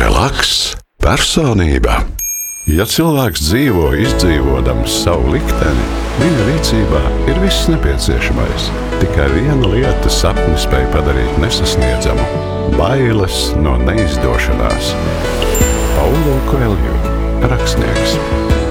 Relaks, personība. Ja cilvēks dzīvo izdzīvodams savu likteni, viņa rīcībā ir viss nepieciešamais. Tikai viena lieta sapni spēj padarīt nesasniedzamu – bailes no neizdošanās. Paulo Coelho, rakstnieks.